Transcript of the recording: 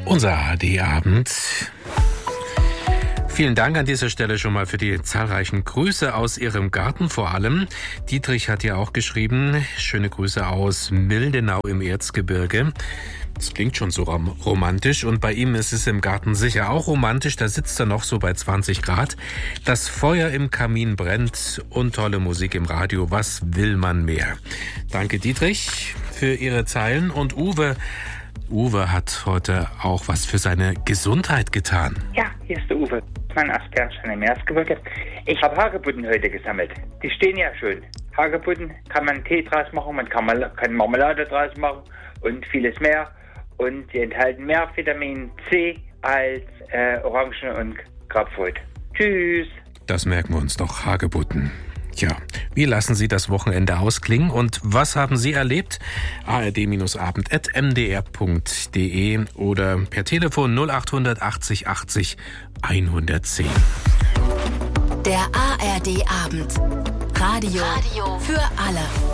Unser ARD-Abend. Vielen Dank an dieser Stelle schon mal für die zahlreichen Grüße aus Ihrem Garten vor allem. Dietrich hat ja auch geschrieben, schöne Grüße aus Mildenau im Erzgebirge. Das klingt schon so romantisch und bei ihm ist es im Garten sicher auch romantisch. Da sitzt er noch so bei 20 Grad. Das Feuer im Kamin brennt und tolle Musik im Radio. Was will man mehr? Danke Dietrich für Ihre Zeilen und Uwe hat heute auch was für seine Gesundheit getan. Ja, hier ist der Uwe. Mein Asperger im Erzgebirge. Ich habe Hagebutten heute gesammelt. Die stehen ja schön. Hagebutten kann man Tee draus machen, man kann Marmelade draus machen und vieles mehr. Und die enthalten mehr Vitamin C als Orangen und Grapefruit. Tschüss. Das merken wir uns doch, Hagebutten. Ja, wie lassen Sie das Wochenende ausklingen und was haben Sie erlebt? ard-abend@mdr.de oder per Telefon 0800 80 80 110. Der ARD-Abend. Radio für alle.